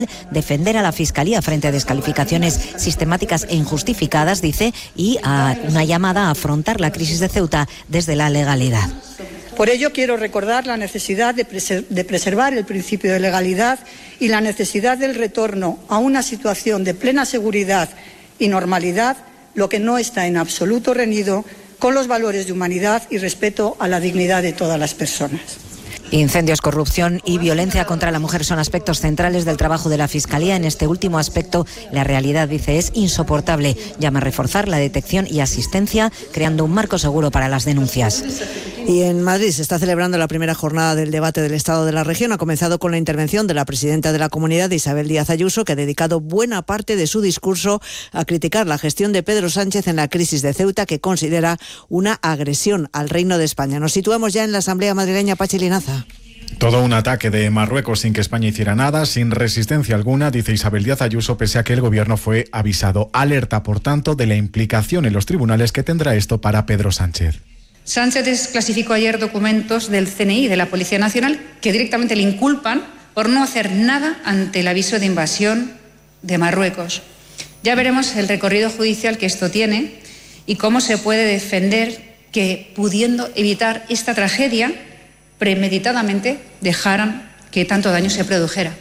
defender a la Fiscalía frente a descalificaciones sistemáticas e injustificadas, dice, y a una llamada a afrontar la crisis de Ceuta desde la legalidad. Por ello, quiero recordar la necesidad de preservar el principio de legalidad y la necesidad del retorno a una situación de plena seguridad y normalidad, lo que no está en absoluto reñido con los valores de humanidad y respeto a la dignidad de todas las personas. Incendios, corrupción y violencia contra la mujer son aspectos centrales del trabajo de la Fiscalía. En este último aspecto, la realidad, dice, es insoportable. Llama a reforzar la detección y asistencia, creando un marco seguro para las denuncias. Y en Madrid se está celebrando la primera jornada del debate del Estado de la Región. Ha comenzado con la intervención de la presidenta de la Comunidad, Isabel Díaz Ayuso, que ha dedicado buena parte de su discurso a criticar la gestión de Pedro Sánchez en la crisis de Ceuta, que considera una agresión al Reino de España. Nos situamos ya en la Asamblea madrileña. Pachi Linaza. Todo un ataque de Marruecos sin que España hiciera nada, sin resistencia alguna, dice Isabel Díaz Ayuso, pese a que el gobierno fue avisado. Alerta, por tanto, de la implicación en los tribunales que tendrá esto para Pedro Sánchez. Sánchez desclasificó ayer documentos del CNI, de la Policía Nacional, que directamente le inculpan por no hacer nada ante el aviso de invasión de Marruecos. Ya veremos el recorrido judicial que esto tiene y cómo se puede defender que, pudiendo evitar esta tragedia, premeditadamente dejaran que tanto daño se produjera.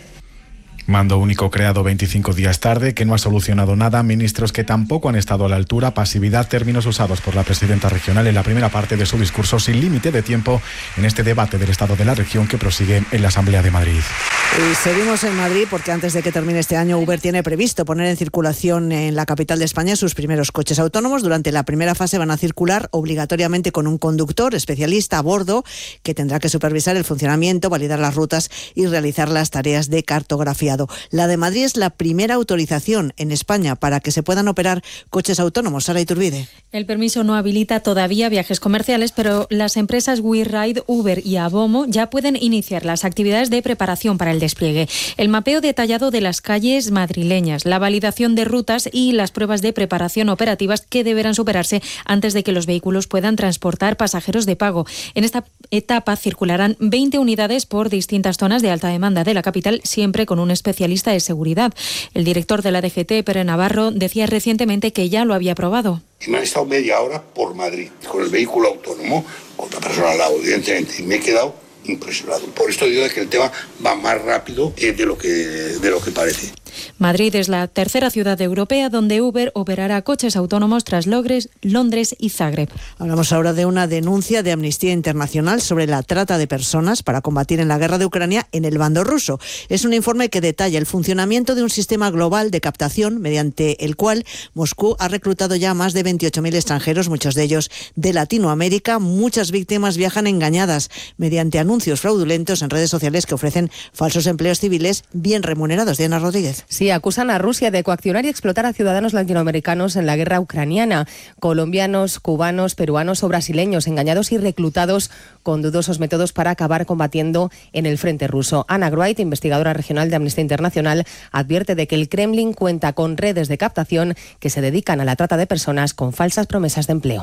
Mando único creado 25 días tarde, que no ha solucionado nada, ministros que tampoco han estado a la altura, pasividad, términos usados por la presidenta regional en la primera parte de su discurso sin límite de tiempo en este debate del Estado de la Región que prosigue en la Asamblea de Madrid. Y seguimos en Madrid porque antes de que termine este año, Uber tiene previsto poner en circulación en la capital de España sus primeros coches autónomos. Durante la primera fase van a circular obligatoriamente con un conductor especialista a bordo que tendrá que supervisar el funcionamiento, validar las rutas y realizar las tareas de cartografiado. La de Madrid es la primera autorización en España para que se puedan operar coches autónomos. Sara Iturbide. El permiso no habilita todavía viajes comerciales, pero las empresas WeRide, Uber y Abomo ya pueden iniciar las actividades de preparación para el despliegue. El mapeo detallado de las calles madrileñas, la validación de rutas y las pruebas de preparación operativas que deberán superarse antes de que los vehículos puedan transportar pasajeros de pago. En esta etapa circularán 20 unidades por distintas zonas de alta demanda de la capital, siempre con un especialista de seguridad. El director de la DGT, Pere Navarro, decía recientemente que ya lo había probado. Me han estado media hora por Madrid con el vehículo autónomo, con otra persona al lado, evidentemente, y me he quedado impresionado. Por esto digo que el tema va más rápido de lo que parece. Madrid es la tercera ciudad europea donde Uber operará coches autónomos tras Londres y Zagreb. Hablamos ahora de una denuncia de Amnistía Internacional sobre la trata de personas para combatir en la guerra de Ucrania en el bando ruso. Es un informe que detalla el funcionamiento de un sistema global de captación mediante el cual Moscú ha reclutado ya a más de 28.000 extranjeros, muchos de ellos de Latinoamérica. Muchas víctimas viajan engañadas mediante anuncios fraudulentos en redes sociales que ofrecen falsos empleos civiles bien remunerados. Diana Rodríguez. Sí, acusan a Rusia de coaccionar y explotar a ciudadanos latinoamericanos en la guerra ucraniana. Colombianos, cubanos, peruanos o brasileños engañados y reclutados con dudosos métodos para acabar combatiendo en el frente ruso. Ana Wright, investigadora regional de Amnistía Internacional, advierte de que el Kremlin cuenta con redes de captación que se dedican a la trata de personas con falsas promesas de empleo.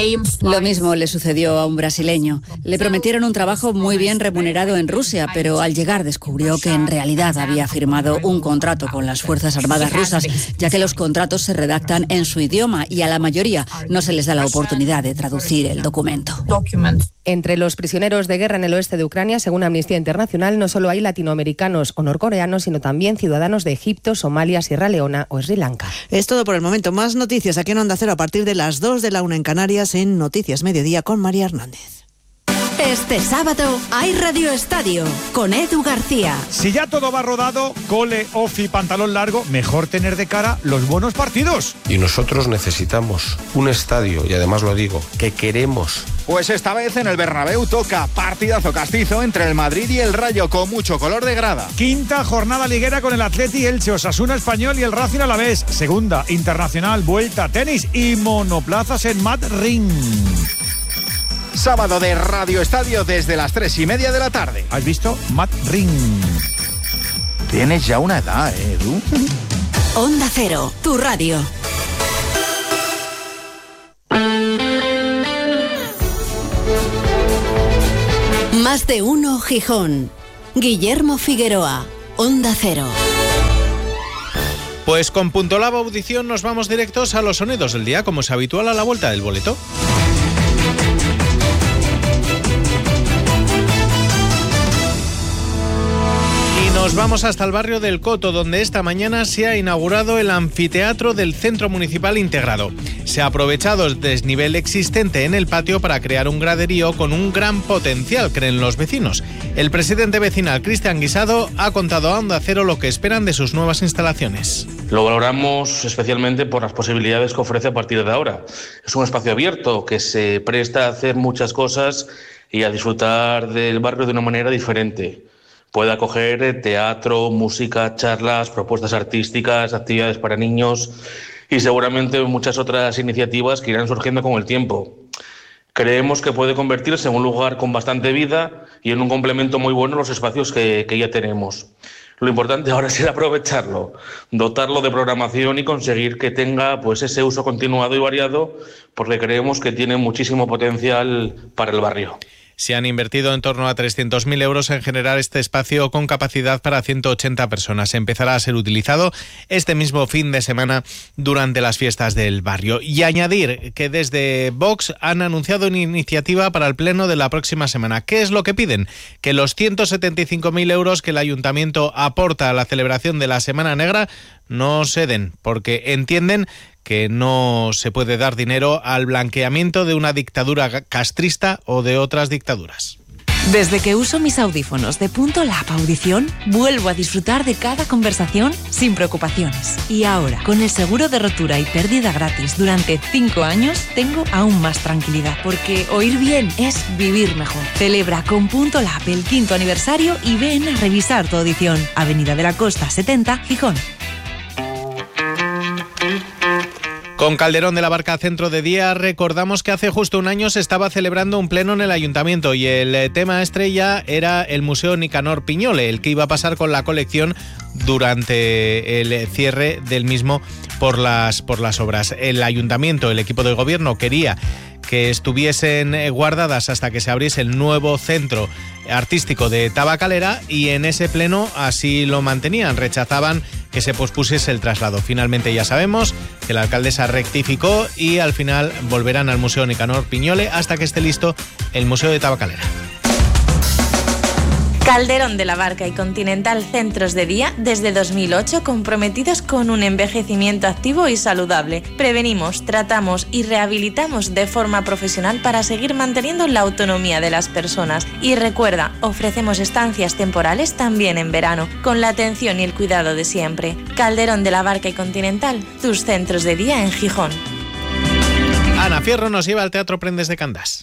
Lo mismo le sucedió a un brasileño. Le prometieron un trabajo muy bien remunerado en Rusia, pero al llegar descubrió que en realidad había firmado un contrato con las Fuerzas Armadas rusas, ya que los contratos se redactan en su idioma y a la mayoría no se les da la oportunidad de traducir el documento. Entre los prisioneros de guerra en el oeste de Ucrania, según Amnistía Internacional, no solo hay latinoamericanos o norcoreanos, sino también ciudadanos de Egipto, Somalia, Sierra Leona o Sri Lanka. Es todo por el momento. Más noticias aquí en Onda Cero a partir de las 2 de la 1 en Canarias en Noticias Mediodía con María Hernández. Este sábado hay Radio Estadio con Edu García. Si ya todo va rodado, cole, ofi, pantalón largo, mejor tener de cara los buenos partidos. Y nosotros necesitamos un estadio, y además lo digo, que queremos. Pues esta vez en el Bernabéu toca partidazo castizo entre el Madrid y el Rayo con mucho color de grada. Quinta jornada liguera con el Atleti, Elche, Osasuna Español y el Racing Alavés. Segunda, internacional, vuelta, tenis y monoplazas en Madrid. Sábado de Radio Estadio desde las 3:30 de la tarde. ¿Has visto? Madrid. Tienes ya una edad, Edu. Onda Cero, tu radio. Más de uno Gijón. Guillermo Figueroa, Onda Cero. Pues con Punto Lab Audición nos vamos directos a los sonidos del día, como es habitual a la vuelta del boleto. Nos vamos hasta el barrio del Coto, donde esta mañana se ha inaugurado el anfiteatro del Centro Municipal Integrado. Se ha aprovechado el desnivel existente en el patio para crear un graderío con un gran potencial, creen los vecinos. El presidente vecinal, Cristian Guisado, ha contado a Onda Cero lo que esperan de sus nuevas instalaciones. Lo valoramos especialmente por las posibilidades que ofrece a partir de ahora. Es un espacio abierto que se presta a hacer muchas cosas y a disfrutar del barrio de una manera diferente. Puede acoger teatro, música, charlas, propuestas artísticas, actividades para niños y seguramente muchas otras iniciativas que irán surgiendo con el tiempo. Creemos que puede convertirse en un lugar con bastante vida y en un complemento muy bueno a los espacios que ya tenemos. Lo importante ahora es aprovecharlo, dotarlo de programación y conseguir que tenga pues ese uso continuado y variado, porque creemos que tiene muchísimo potencial para el barrio. Se han invertido en torno a 300.000 euros en generar este espacio con capacidad para 180 personas. Empezará a ser utilizado este mismo fin de semana durante las fiestas del barrio. Y añadir que desde Vox han anunciado una iniciativa para el pleno de la próxima semana. ¿Qué es lo que piden? Que los 175.000 euros que el ayuntamiento aporta a la celebración de la Semana Negra no se den, porque entienden que no se puede dar dinero al blanqueamiento de una dictadura castrista o de otras dictaduras. Desde que uso mis audífonos de Punto Lab Audición, vuelvo a disfrutar de cada conversación sin preocupaciones. Y ahora, con el seguro de rotura y pérdida gratis durante 5 años, tengo aún más tranquilidad, porque oír bien es vivir mejor. Celebra con Punto Lab el 5º aniversario y ven a revisar tu audición. Avenida de la Costa 70, Gijón. Con Calderón de la Barca Centro de Día recordamos que hace justo un año se estaba celebrando un pleno en el ayuntamiento y el tema estrella era el Museo Nicanor Piñole, el que iba a pasar con la colección durante el cierre del mismo por las obras. El ayuntamiento, el equipo de gobierno quería que estuviesen guardadas hasta que se abriese el nuevo centro artístico de Tabacalera y en ese pleno así lo mantenían, rechazaban que se pospusiese el traslado. Finalmente ya sabemos que la alcaldesa rectificó y al final volverán al Museo Nicanor Piñole hasta que esté listo el Museo de Tabacalera. Calderón de la Barca y Continental Centros de Día desde 2008 comprometidos con un envejecimiento activo y saludable. Prevenimos, tratamos y rehabilitamos de forma profesional para seguir manteniendo la autonomía de las personas. Y recuerda, ofrecemos estancias temporales también en verano, con la atención y el cuidado de siempre. Calderón de la Barca y Continental, tus centros de día en Gijón. Ana Fierro nos lleva al Teatro Prendes de Candás.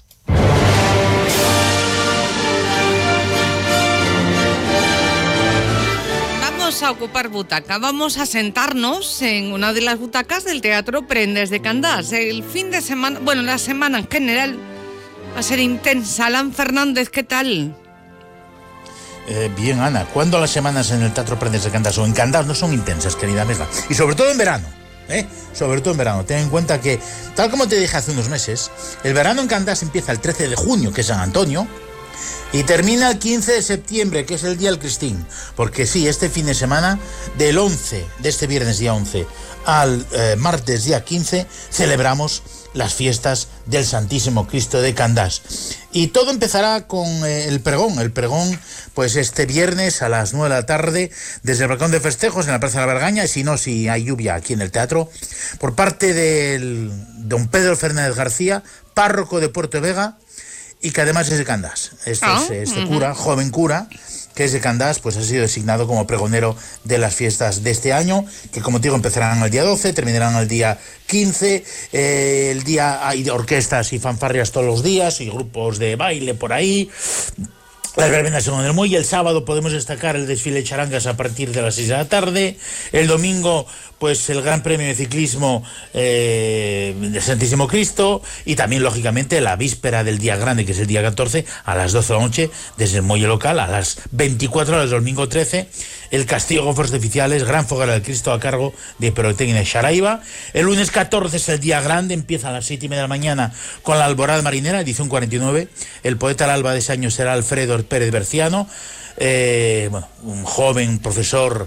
A ocupar butaca. Vamos a sentarnos en una de las butacas del Teatro Prendes de Candás. El fin de semana, bueno, la semana en general va a ser intensa. Alan Fernández, ¿qué tal? Bien, Ana. ¿Cuándo las semanas en el Teatro Prendes de Candás o en Candás no son intensas, querida amiga? Y sobre todo en verano. Sobre todo en verano. Ten en cuenta que, tal como te dije hace unos meses, el verano en Candás empieza el 13 de junio, que es San Antonio, y termina el 15 de septiembre, que es el Día del Cristín. Porque sí, este fin de semana, del 11, de este viernes día 11 al martes día 15, celebramos las fiestas del Santísimo Cristo de Candás. Y todo empezará con el pregón. El pregón, pues este viernes a las 9 de la tarde, desde el balcón de festejos en la Plaza de la Vergaña, y si no, si hay lluvia aquí en el teatro, por parte del don Pedro Fernández García, párroco de Puerto Vega, y que además es de Candás. Este cura, joven cura, que es de Candás, pues ha sido designado como pregonero de las fiestas de este año, que como te digo empezarán el día 12, terminarán el día 15, el día hay orquestas y fanfarrias todos los días, y grupos de baile por ahí, las verbenas en el muelle. El sábado podemos destacar el desfile de charangas a partir de las 6 de la tarde, el domingo pues el Gran Premio de Ciclismo del Santísimo Cristo, y también lógicamente la víspera del día grande, que es el día 14, a las 12 de la noche, desde el muelle local, a las 24 horas del domingo 13, el Castillo con fuerzas oficiales, gran fogara del Cristo a cargo de Pirotecnia de Xaraiba. El lunes 14 es el día grande, empieza a las 7:30 de la mañana con la Alborada Marinera, edición 49. El poeta al alba de ese año será Alfredo Pérez Berciano, un joven profesor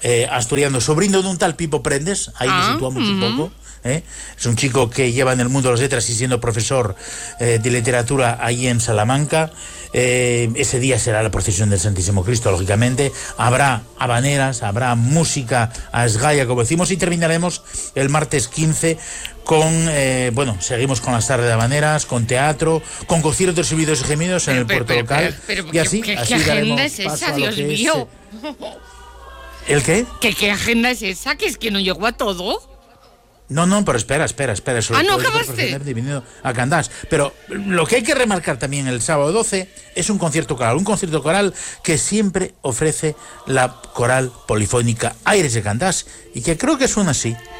asturiano, sobrino de un tal Pipo Prendes, ahí nos situamos un poco. Es un chico que lleva en el mundo de las letras y siendo profesor de literatura ahí en Salamanca. Ese día será la procesión del Santísimo Cristo, lógicamente. Habrá habaneras, habrá música a esgaya, como decimos, y terminaremos el martes 15 con, seguimos con las tardes de habaneras, con teatro, con conciertos subidos y gemidos en el puerto local. Y así, ¿qué agenda es esa, Dios mío? ¿El qué? ¿Qué agenda es esa? ¿Que es que no llegó a todo? No, pero espera. ¿No acabaste? A Candás. Pero lo que hay que remarcar también el sábado 12 es un concierto coral que siempre ofrece la coral polifónica Aires de Candás y que creo que suena así.